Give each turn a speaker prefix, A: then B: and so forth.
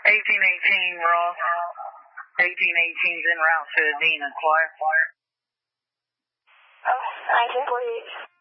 A: 1818, Ross. 1818's en route to Adena, Claire.
B: Oh, 1948.